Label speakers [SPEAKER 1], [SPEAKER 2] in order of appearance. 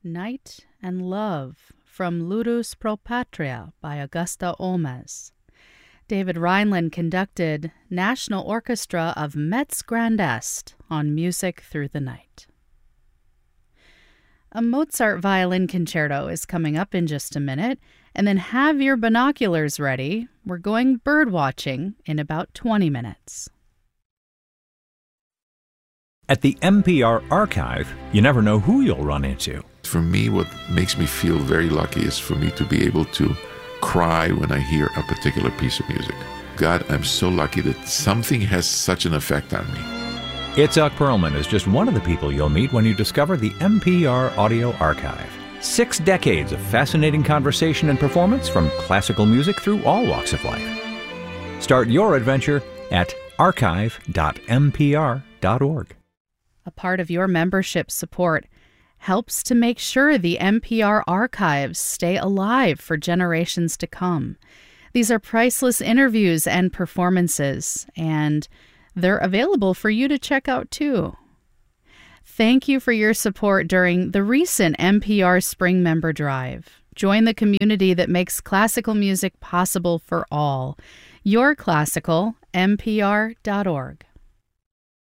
[SPEAKER 1] Night and Love from Ludus Pro Patria by Augusta Olmes. David Rhineland conducted National Orchestra of Metz Grand Est on Music Through the Night. A Mozart violin concerto is coming up in just a minute, and then have your binoculars ready. We're going bird watching in about 20 minutes.
[SPEAKER 2] At the NPR Archive, you never know who you'll run into.
[SPEAKER 3] For me, what makes me feel very lucky is for me to be able to cry when I hear a particular piece of music. God, I'm so lucky that something has such an effect on me.
[SPEAKER 2] Itzhak Perlman is just one of the people you'll meet when you discover the NPR Audio Archive. 6 decades of fascinating conversation and performance from classical music through all walks of life. Start your adventure at archive.npr.org.
[SPEAKER 1] A part of your membership support helps to make sure the NPR archives stay alive for generations to come. These are priceless interviews and performances, and they're available for you to check out too. Thank you for your support during the recent NPR Spring Member Drive. Join the community that makes classical music possible for all. YourClassical, NPR.org.